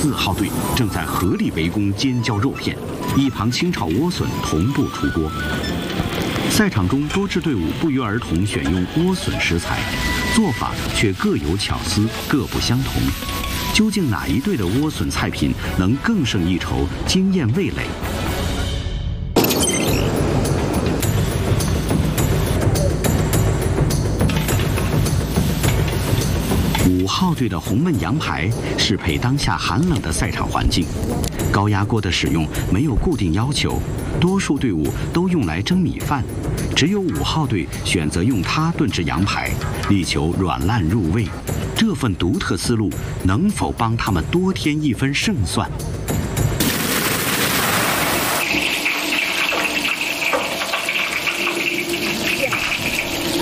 4号队正在合力围攻尖椒肉片，一旁清炒莴笋同步出锅。赛场中多支队伍不约而同选用莴笋食材，做法却各有巧思，各不相同。究竟哪一队的莴笋菜品能更胜一筹，惊艳味蕾？5号队的红焖羊排适配当下寒冷的赛场环境，高压锅的使用没有固定要求，多数队伍都用来蒸米饭，只有5号队选择用它炖制羊排，力求软烂入味。这份独特思路能否帮他们多添一分胜算？